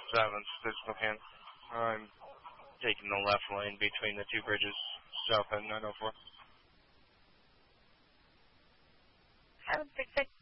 7, this Spokane. I'm taking the left lane between the two bridges, south at 904. 766,